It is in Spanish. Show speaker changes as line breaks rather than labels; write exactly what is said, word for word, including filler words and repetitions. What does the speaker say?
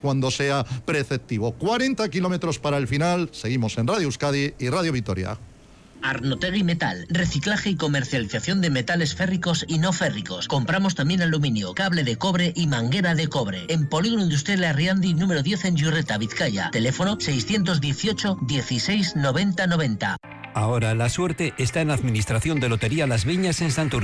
cuando sea preceptivo. cuarenta kilómetros para el final. Seguimos en Radio Euskadi y Radio Vitoria.
Arnotegui Metal, reciclaje y comercialización de metales férricos y no férricos. Compramos también aluminio, cable de cobre y manguera de cobre. En Polígono Industrial Arriandi número diez en Yurreta, Vizcaya. Teléfono seiscientos dieciocho dieciséis noventa noventa.
Ahora la suerte está en Administración de Lotería Las Viñas en Santurce.